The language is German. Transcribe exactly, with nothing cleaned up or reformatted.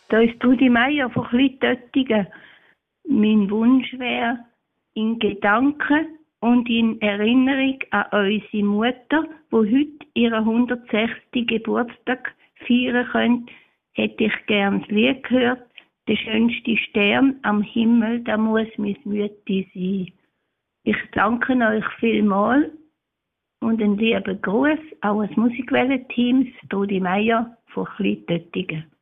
Da ist Trudi Meier von Kleintöttigen. Mein Wunsch wäre, in Gedanken und in Erinnerung an unsere Mutter, die heute ihren hundertsechzigsten Geburtstag feiern könnte, hätte ich gern das Lied gehört. Der schönste Stern am Himmel, da muss mein Mütti sein. Ich danke euch vielmals und einen lieben Gruß auch ans Musikwellen-Team, Trudi Meier von Kleintöttigen.